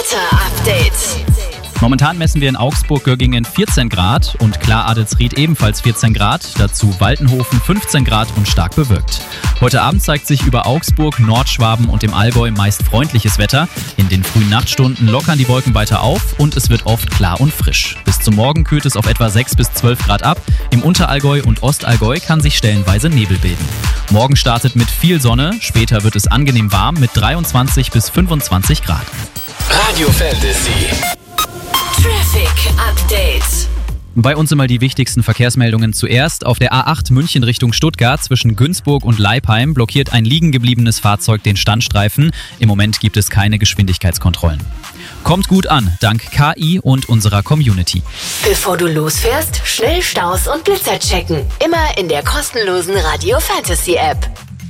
Wetter-Update. Momentan messen wir in Augsburg-Göggingen 14 Grad und Klar-Adelsried ebenfalls 14 Grad, dazu Waltenhofen 15 Grad und stark bewölkt. Heute Abend zeigt sich über Augsburg, Nordschwaben und im Allgäu meist freundliches Wetter. In den frühen Nachtstunden lockern die Wolken weiter auf und es wird oft klar und frisch. Bis zum Morgen kühlt es auf etwa 6 bis 12 Grad ab. Im Unterallgäu und Ostallgäu kann sich stellenweise Nebel bilden. Morgen startet mit viel Sonne, später wird es angenehm warm mit 23 bis 25 Grad. Radio Fantasy. Traffic Update. Bei uns immer die wichtigsten Verkehrsmeldungen zuerst. Auf der A8 München Richtung Stuttgart zwischen Günzburg und Leipheim blockiert ein liegen gebliebenes Fahrzeug den Standstreifen. Im Moment gibt es keine Geschwindigkeitskontrollen. Kommt gut an, dank KI und unserer Community. Bevor du losfährst, schnell Staus und Blitzer checken. Immer in der kostenlosen Radio Fantasy App.